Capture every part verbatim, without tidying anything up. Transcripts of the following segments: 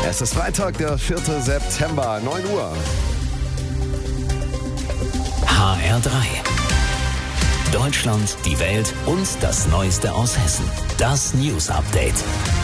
Es ist Freitag, der vierte September, neun Uhr. H R drei. Deutschland, die Welt und das Neueste aus Hessen. Das News Update.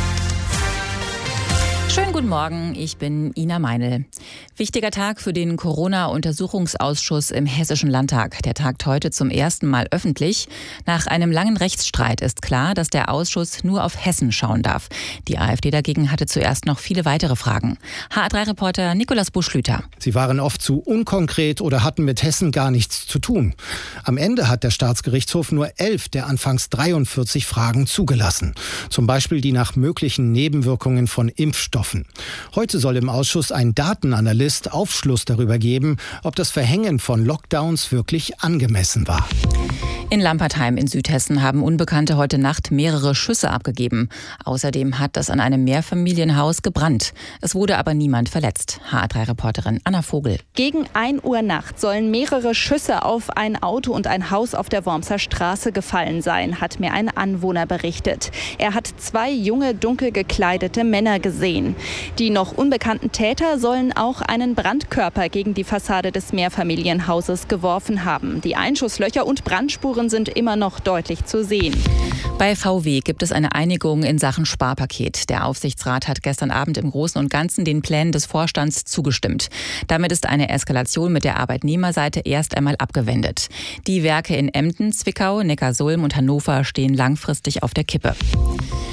Schönen guten Morgen, ich bin Ina Meinl. Wichtiger Tag für den Corona-Untersuchungsausschuss im Hessischen Landtag. Der tagt heute zum ersten Mal öffentlich. Nach einem langen Rechtsstreit ist klar, dass der Ausschuss nur auf Hessen schauen darf. Die AfD dagegen hatte zuerst noch viele weitere Fragen. H R drei Reporter Nikolaus Buschlüter. Sie waren oft zu unkonkret oder hatten mit Hessen gar nichts zu tun. Am Ende hat der Staatsgerichtshof nur elf der anfangs dreiundvierzig Fragen zugelassen. Zum Beispiel die nach möglichen Nebenwirkungen von Impfstoffen. Heute soll im Ausschuss ein Datenanalyst Aufschluss darüber geben, ob das Verhängen von Lockdowns wirklich angemessen war. In Lampertheim in Südhessen haben Unbekannte heute Nacht mehrere Schüsse abgegeben. Außerdem hat das an einem Mehrfamilienhaus gebrannt. Es wurde aber niemand verletzt. H R drei Reporterin Anna Vogel. Gegen ein Uhr nachts sollen mehrere Schüsse auf ein Auto und ein Haus auf der Wormser Straße gefallen sein, hat mir ein Anwohner berichtet. Er hat zwei junge, dunkel gekleidete Männer gesehen. Die noch unbekannten Täter sollen auch einen Brandkörper gegen die Fassade des Mehrfamilienhauses geworfen haben. Die Einschusslöcher und Brandspuren sind immer noch deutlich zu sehen. Bei V W gibt es eine Einigung in Sachen Sparpaket. Der Aufsichtsrat hat gestern Abend im Großen und Ganzen den Plänen des Vorstands zugestimmt. Damit ist eine Eskalation mit der Arbeitnehmerseite erst einmal abgewendet. Die Werke in Emden, Zwickau, Neckarsulm und Hannover stehen langfristig auf der Kippe.